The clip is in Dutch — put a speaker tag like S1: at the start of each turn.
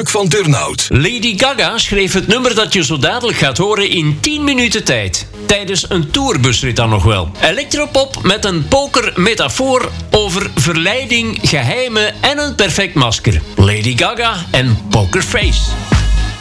S1: Luc van Turnhout.
S2: Lady Gaga schreef het nummer dat je zo dadelijk gaat horen in 10 minuten tijd. Tijdens een tourbusrit dan nog wel. Electropop met een pokermetafoor over verleiding, geheimen en een perfect masker. Lady Gaga en Poker Face.